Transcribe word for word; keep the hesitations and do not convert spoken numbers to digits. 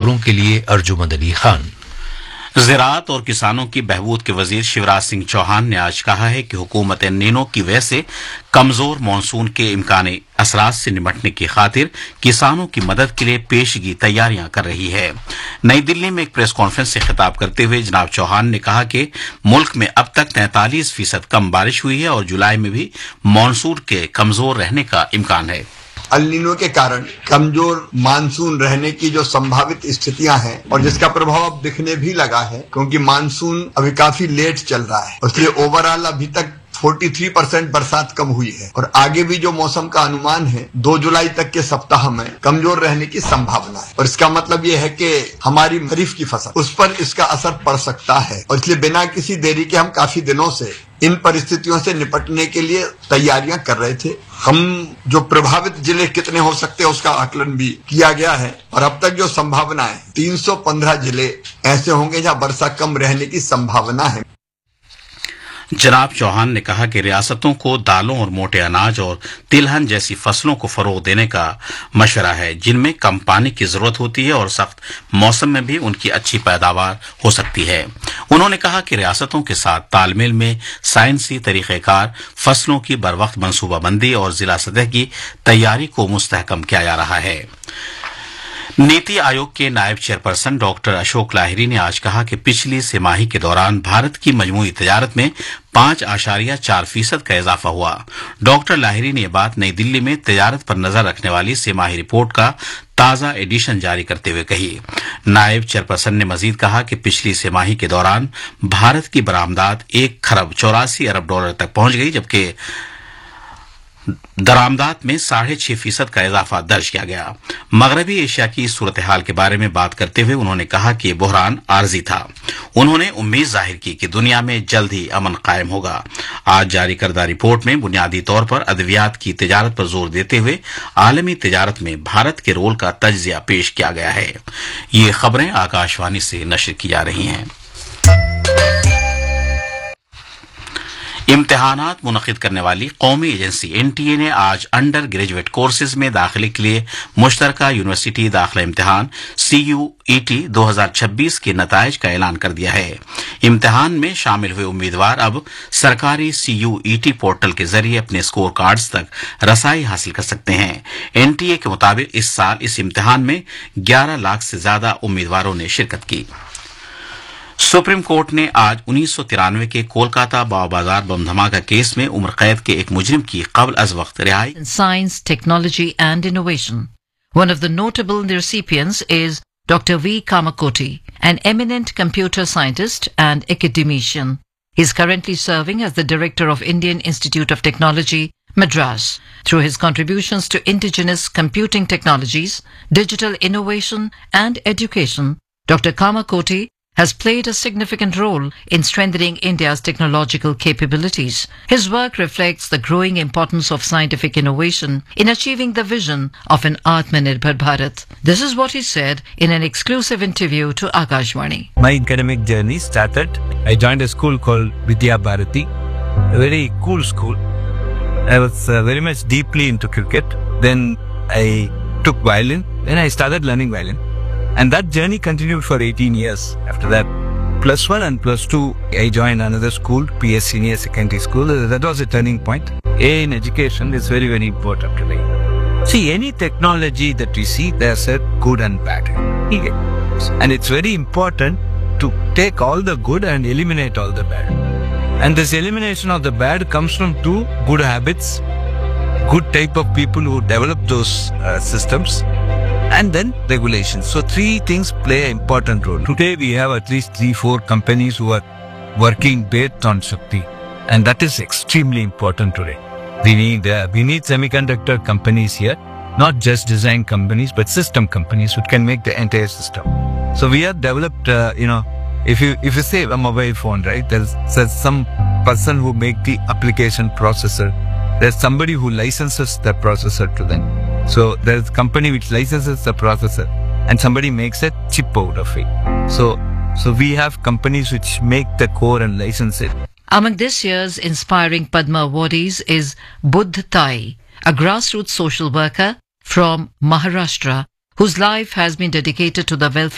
खबरों के लिए अर्जुमंद अली खान। ज़राअत और किसानों की बहबूद के वजीर शिवराज सिंह चौहान ने आज कहा है कि हुकूमत नीनो की वजह से कमजोर मानसून के इम्कानी असरात से निपटने की खातिर किसानों की मदद के लिए पेशगी तैयारियां कर रही है। नई दिल्ली में एक प्रेस कॉन्फ्रेंस से खिताब करते हुए जनाब चौहान ने कहा कि मुल्क में अब तक तैंतालीस फीसद कम बारिश हुई है और जुलाई में भी मानसून के कमजोर रहने का इम्कान है। अल नीनो के कारण कमजोर मानसून रहने की जो संभावित स्थितियां हैं और जिसका प्रभाव अब दिखने भी लगा है, क्योंकि मानसून अभी काफी लेट चल रहा है, इसलिए ओवरऑल अभी तक तैंतालीस परसेंट बरसात कम हुई है और आगे भी जो मौसम का अनुमान है दो जुलाई तक के सप्ताह में कमजोर रहने की संभावना है। और इसका मतलब ये है कि हमारी खरीफ की फसल उस पर इसका असर पड़ सकता है और इसलिए बिना किसी देरी के हम काफी दिनों से इन परिस्थितियों से निपटने के लिए तैयारियां कर रहे थे। हम जो प्रभावित जिले कितने हो सकते हैं उसका आकलन भी किया गया है और अब तक जो संभावना है तीन सौ पंद्रह जिले ऐसे होंगे जहां वर्षा कम रहने की संभावना है। जनाब चौहान ने कहा कि रियासतों को दालों और मोटे अनाज और तिलहन जैसी फसलों को फरोग देने का मशवरा है, जिनमें कम पानी की जरूरत होती है और सख्त मौसम में भी उनकी अच्छी पैदावार हो सकती है। उन्होंने कहा कि रियासतों के साथ तालमेल में साइंसी तरीक़ेकार, फसलों की बरवक्त मनसूबाबंदी और जिला सतह की तैयारी को मुस्तहकम किया जा रहा है। नीति आयोग के नायब चेयरपर्सन डॉक्टर अशोक लाहिरी ने आज कहा कि पिछली तिमाही के दौरान भारत की मजमूई तजारत में पांच आशारिया चार फीसद का इजाफा हुआ। डॉक्टर लाहिरी ने यह बात नई दिल्ली में तजारत पर नजर रखने वाली तिमाही रिपोर्ट का ताजा एडिशन जारी करते हुए कही। नायब चेयरपर्सन ने मजीद कहा कि पिछली तिमाही के दौरान भारत की बरामदात एक खरब चौरासी अरब डॉलर तक पहुंच गई, जबकि दरामदात में साढ़े छह फीसद का इजाफा दर्ज किया गया। मगरबी एशिया की सूरत हाल के बारे में बात करते हुए उन्होंने कहा कि यह बहरान आर्जी था। उन्होंने उम्मीद जाहिर की कि दुनिया में जल्द ही अमन कायम होगा। आज जारी करदा रिपोर्ट में बुनियादी तौर पर अद्वियात की तिजारत पर जोर देते हुए आलमी तिजारत में भारत के रोल का तज्जिया पेश किया गया है। ये खबरें आकाशवाणी से नशर की जा रही हैं। इम्तिहानात मुनक़िद करने वाली कौमी एजेंसी एनटीए ने आज अंडर ग्रेजुएट कोर्सेज में दाखिले के लिए मुश्तरका यूनिवर्सिटी दाखिला इम्तिहान सीयूईटी दो हज़ार छब्बीस के नताइज का ऐलान कर दिया है। इम्तिहान में शामिल हुए उम्मीदवार अब सरकारी सीयूईटी पोर्टल के जरिए अपने स्कोर कार्ड्स तक रसाई हासिल कर सकते हैं। एनटीए के मुताबिक इस साल इस इम्तिहान में ग्यारह लाख से ज्यादा उम्मीदवारों ने शिरकत की। सुप्रीम कोर्ट ने आज उन्नीस सौ तिरानवे के कोलकाता बाव बाजार बम धमाका केस में उम्र कैद के एक मुजरिम की कबल अज वक्त रिहाई। Science, technology and innovation. One of the notable recipients is Doctor V. Kamakoti, an eminent computer scientist and academician. He is currently serving as the director of Indian Institute of Technology, Madras. Through his contributions to indigenous computing technologies, digital innovation and education, Doctor Kamakoti has played a significant role in strengthening India's technological capabilities. His work reflects the growing importance of scientific innovation in achieving the vision of an Atmanirbhar Bharat. This is what he said in an exclusive interview to Akashvani. My academic journey started. I joined a school called Vidya Bharati, a very cool school. I was uh, very much deeply into cricket. Then I took violin. Then I started learning violin. And that journey continued for eighteen years. After that, plus one and plus two, I joined another school, P S Senior Secondary School. That was a turning point. A in education is very, very important today. See, any technology that we see, there's a good and bad. And it's very important to take all the good and eliminate all the bad. And this elimination of the bad comes from two good habits, good type of people who develop those uh, systems, and then regulations. So three things play an important role. Today we have at least three, four companies who are working based on Shakti, and that is extremely important today. We need uh, we need semiconductor companies here, not just design companies, but system companies who can make the entire system. So we have developed, uh, you know, if you if you say a mobile phone, right? There's, there's some person who make the application processor. There's somebody who licenses the processor to them. So there's a company which licenses the processor and somebody makes a chip out of it. So, so we have companies which make the core and license it. Among this year's inspiring Padma awardees is Buddh Tai, a grassroots social worker from Maharashtra whose life has been dedicated to the welfare